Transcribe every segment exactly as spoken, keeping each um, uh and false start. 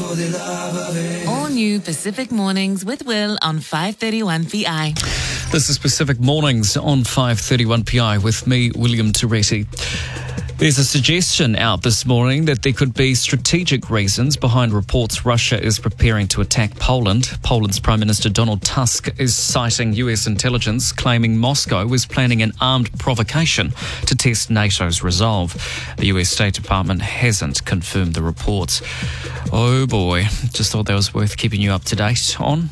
All new Pacific Mornings with Will on five thirty-one P I. This is Pacific Mornings on five thirty-one P I with me, William Toretti. There's a suggestion out this morning that there could be strategic reasons behind reports Russia is preparing to attack Poland. Poland's Prime Minister Donald Tusk is citing U S intelligence claiming Moscow was planning an armed provocation to test NATO's resolve. The U S State Department hasn't confirmed the reports. Oh boy, just thought that was worth keeping you up to date on.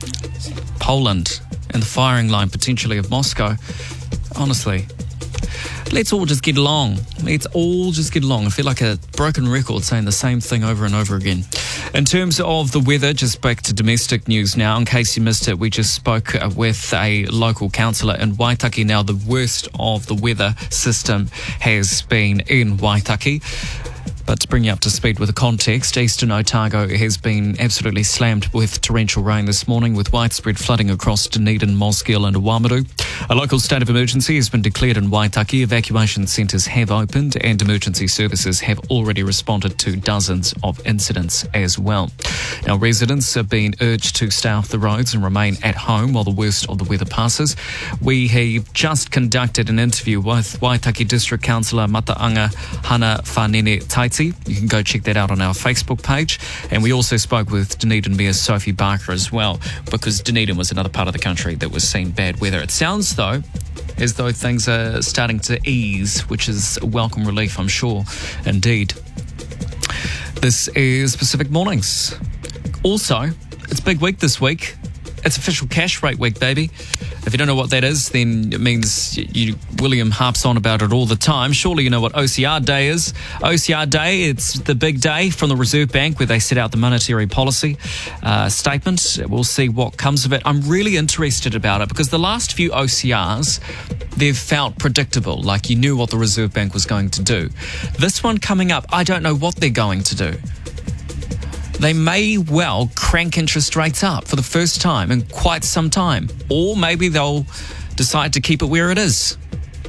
Poland and the firing line potentially of Moscow. Honestly, let's all just get along. Let's all just get along. I feel like a broken record saying the same thing over and over again. In terms of the weather, just back to domestic news now. In case you missed it, we just spoke with a local councillor in Waitaki. Now, the worst of the weather system has been in Waitaki. But to bring you up to speed with the context, eastern Otago has been absolutely slammed with torrential rain this morning, with widespread flooding across Dunedin, Mosgiel and Oamaru. A local state of emergency has been declared in Waitaki. Evacuation centres have opened and emergency services have already responded to dozens of incidents as well. Now, residents are being urged to stay off the roads and remain at home while the worst of the weather passes. We have just conducted an interview with Waitaki District Councillor Mataanga Hana Whanene Taiti. You can go check that out on our Facebook page. And we also spoke with Dunedin Mayor Sophie Barker as well, because Dunedin was another part of the country that was seeing bad weather. It sounds, though, as though things are starting to ease, which is a welcome relief, I'm sure. Indeed. This is Pacific Mornings. Also, it's a big week this week. It's official cash rate week, baby. If you don't know what that is, then it means you, William harps on about it all the time. Surely you know what O C R Day is. O C R Day, it's the big day from the Reserve Bank where they set out the monetary policy uh, statement. We'll see what comes of it. I'm really interested about it because the last few O C Rs, they've felt predictable, like you knew what the Reserve Bank was going to do. This one coming up, I don't know what they're going to do. They may well crank interest rates up for the first time in quite some time. Or maybe they'll decide to keep it where it is.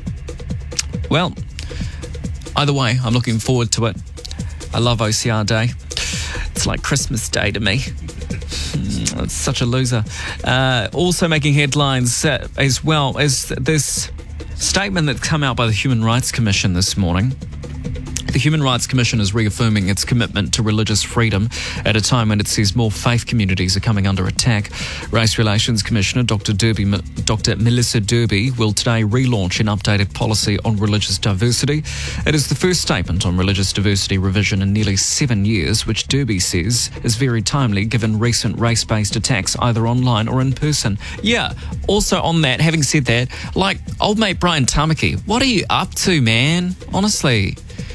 Well, either way, I'm looking forward to it. I love O C R Day. It's like Christmas Day to me. It's such a loser. Uh, also making headlines uh, as well as this statement that's come out by the Human Rights Commission this morning. The Human Rights Commission is reaffirming its commitment to religious freedom at a time when it says more faith communities are coming under attack. Race Relations Commissioner Doctor Derby, Doctor Melissa Derby will today relaunch an updated policy on religious diversity. It is the first statement on religious diversity revision in nearly seven years, which Derby says is very timely given recent race-based attacks either online or in person. Yeah, also on that, having said that, like old mate Brian Tamaki, what are you up to, man? Honestly.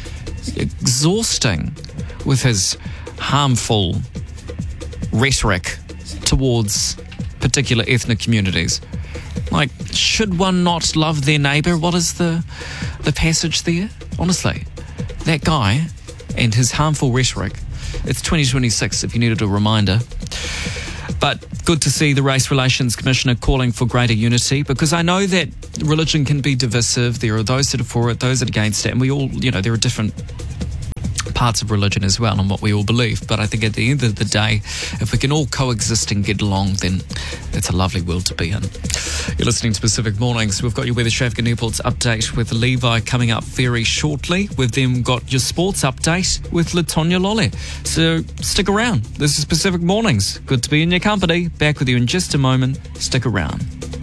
Exhausting with his harmful rhetoric towards particular ethnic communities. Like, should one not love their neighbour? What is the the passage there? Honestly, that guy and his harmful rhetoric. It's twenty twenty-six if you needed a reminder. But good to see the Race Relations Commissioner calling for greater unity, because I know that religion can be divisive. There are those that are for it, those that are against it, and we all, you know, there are different parts of religion as well and what we all believe. But I think at the end of the day, if we can all coexist and get along, then it's a lovely world to be in. You're listening to Pacific Mornings. We've got your weather traffic and airports update with Levi coming up very shortly. We've then got your sports update with Latonya Lole. So stick around. This is Pacific Mornings. Good to be in your company. Back with you in just a moment. Stick around.